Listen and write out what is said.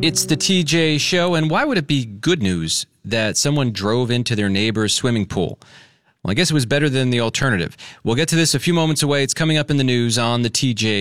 It's the TJ Show, and why would it be good news that someone drove into their neighbor's swimming pool? Well, I guess it was better than the alternative. We'll get to this a few moments away. It's coming up in the news on the TJ